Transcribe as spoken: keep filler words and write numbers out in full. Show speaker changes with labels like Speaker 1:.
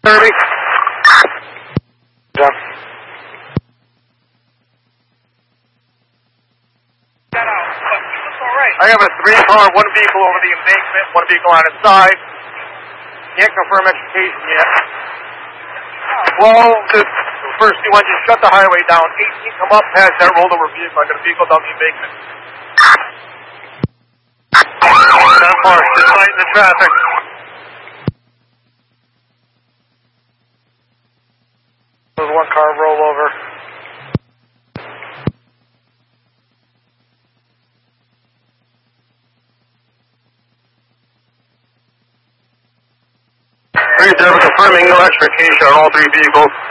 Speaker 1: Kirby. Yeah. I have a three car, one vehicle over the embankment, one vehicle on its side. Can't confirm education yet. Well, the first two engines shut the highway down. eighteen come up past that rolled over vehicle. I got a vehicle down the embankment. That far, just fighting the traffic. There's one car rollover. three seven confirming no extrication on all three vehicles.